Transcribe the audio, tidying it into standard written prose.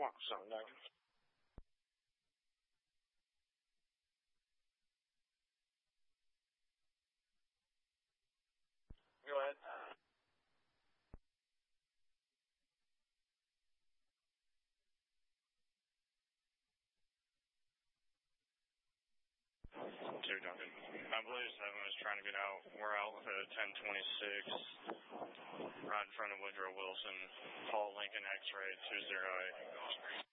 网上的。Go ahead. Two Duncan. I believe 7 was trying to get out. We're out at 1026, right in front of Woodrow Wilson, Paul Lincoln X-ray 208.